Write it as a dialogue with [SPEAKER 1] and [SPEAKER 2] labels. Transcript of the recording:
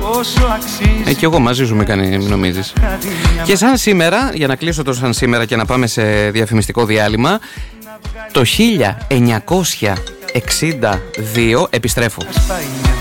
[SPEAKER 1] Και εγώ μαζί σου μην νομίζεις. Και σαν σήμερα, για να κλείσω το σαν σήμερα και να πάμε σε διαφημιστικό διάλειμμα, το 1962 επιστρέφω.